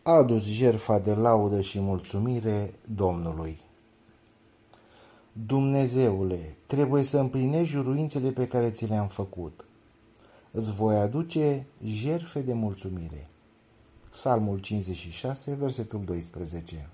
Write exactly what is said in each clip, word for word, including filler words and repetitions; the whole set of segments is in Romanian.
a adus jertfa de laudă și mulțumire Domnului. Dumnezeule, trebuie să împlinești juruințele pe care ți le-am făcut. Îți voi aduce jertfe de mulțumire. Psalmul cincizeci și șase, versetul doisprezece.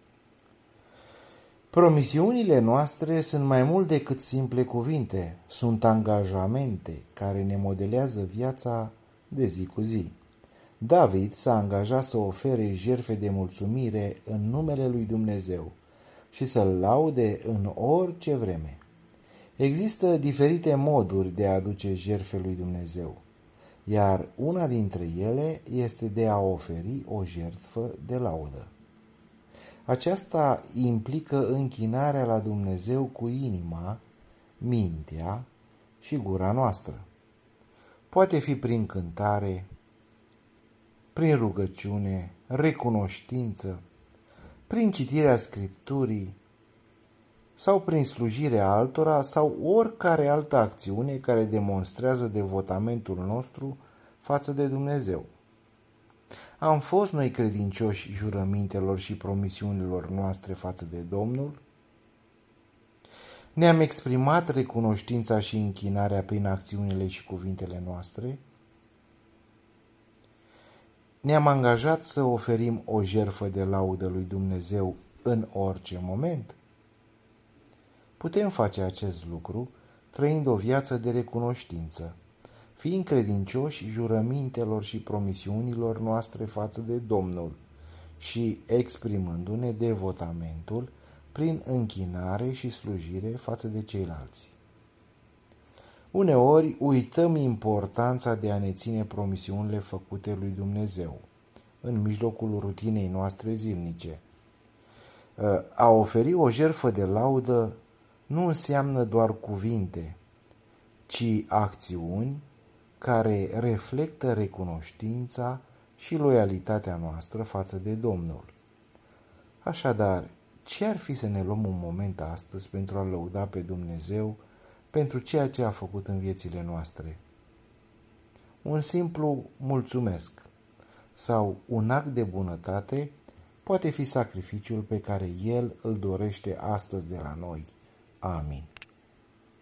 Promisiunile noastre sunt mai mult decât simple cuvinte, sunt angajamente care ne modelează viața de zi cu zi. David s-a angajat să ofere jertfe de mulțumire în numele lui Dumnezeu și să-L laude în orice vreme. Există diferite moduri de a aduce jertfe lui Dumnezeu, iar una dintre ele este de a oferi o jertfă de laudă. Aceasta implică închinarea la Dumnezeu cu inima, mintea și gura noastră. Poate fi prin cântare, prin rugăciune, recunoștință, prin citirea Scripturii sau prin slujirea altora sau oricare altă acțiune care demonstrează devotamentul nostru față de Dumnezeu. Am fost noi credincioși jurămintelor și promisiunilor noastre față de Domnul? Ne-am exprimat recunoștința și închinarea prin acțiunile și cuvintele noastre? Ne-am angajat să oferim o jertfă de laudă lui Dumnezeu în orice moment? Putem face acest lucru trăind o viață de recunoștință, fiind credincioși jurămintelor și promisiunilor noastre față de Domnul și exprimându-ne devotamentul prin închinare și slujire față de ceilalți. Uneori uităm importanța de a ne ține promisiunile făcute lui Dumnezeu în mijlocul rutinei noastre zilnice. A oferi o jertfă de laudă nu înseamnă doar cuvinte, ci acțiuni care reflectă recunoștința și loialitatea noastră față de Domnul. Așadar, ce ar fi să ne luăm un moment astăzi pentru a lăuda pe Dumnezeu pentru ceea ce a făcut în viețile noastre? Un simplu mulțumesc sau un act de bunătate poate fi sacrificiul pe care El îl dorește astăzi de la noi. Amin.